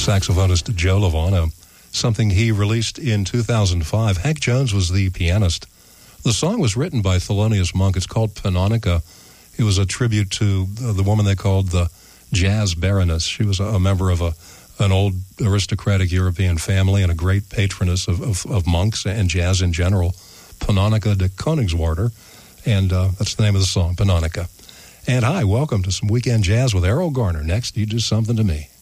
saxophonist Joe Lovano, something he released in 2005. Hank Jones was the pianist. The song was written by Thelonious Monk. It's called Pannonica. It was a tribute to the woman they called the Jazz Baroness. She was a member of an old aristocratic European family and a great patroness of monks and jazz in general, Pannonica de Koningswater. And that's the name of the song, Pannonica. And hi, welcome to some Weekend Jazz with Errol Garner. Next, You Do Something to Me.